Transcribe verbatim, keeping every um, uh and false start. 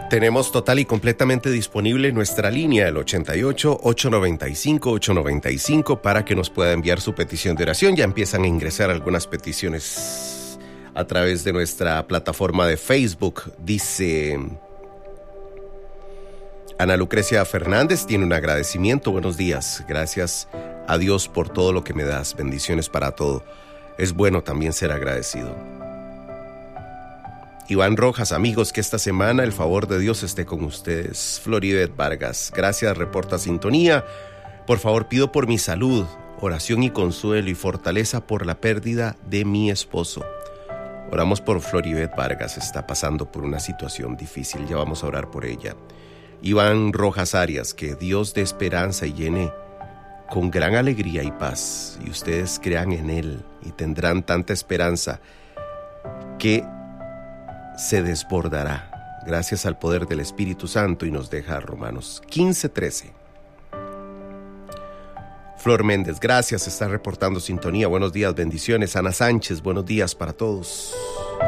Tenemos total y completamente disponible nuestra línea, el ochenta y ocho, ochocientos noventa y cinco, ochocientos noventa y cinco, para que nos pueda enviar su petición de oración. Ya empiezan a ingresar algunas peticiones a través de nuestra plataforma de Facebook. Dice Ana Lucrecia Fernández, tiene un agradecimiento. Buenos días, gracias a Dios por todo lo que me das. Bendiciones para todo. Es bueno también ser agradecido. Iván Rojas, amigos, que esta semana el favor de Dios esté con ustedes. Floribet Vargas, gracias, reporta sintonía. Por favor, pido por mi salud, oración y consuelo y fortaleza por la pérdida de mi esposo. Oramos por Floribet Vargas, está pasando por una situación difícil, ya vamos a orar por ella. Iván Rojas Arias, que Dios dé esperanza y llene con gran alegría y paz, y ustedes crean en Él y tendrán tanta esperanza que se desbordará gracias al poder del Espíritu Santo, y nos deja Romanos quince trece. Flor Méndez, gracias, está reportando sintonía. Buenos días, bendiciones. Ana Sánchez, buenos días para todos.